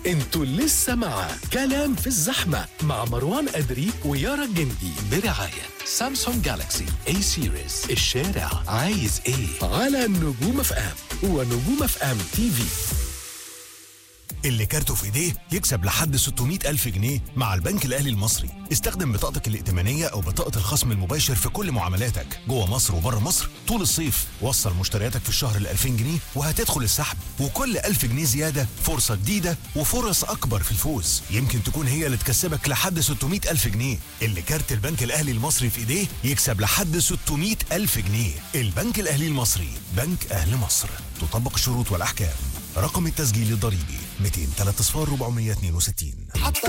انتوا لسه مع كلام في الزحمة مع مروان أدري ويارا الجندي برعاية سامسونج جالاكسي A سيريز. الشارع عايز ايه على نجوم اف ام ونجوم اف ام تي في. اللي كارته في ايديه يكسب لحد 600,000 جنيه مع البنك الأهلي المصري. استخدم بطاقتك الائتمانية أو بطاقة الخصم المباشر في كل معاملاتك جوه مصر وبره مصر طول الصيف. وصل مشترياتك في الشهر ل 2000 جنيه وهتدخل السحب، وكل 1000 جنيه زيادة فرصة جديدة وفرص أكبر في الفوز. يمكن تكون هي اللي تكسبك لحد 600,000 جنيه. اللي كارت البنك الأهلي المصري في ايديه يكسب لحد 600,000 جنيه. البنك الأهلي المصري، بنك أهل مصر. تطبق الشروط والأحكام. رقم التسجيل الضريبي 203 صفار 462.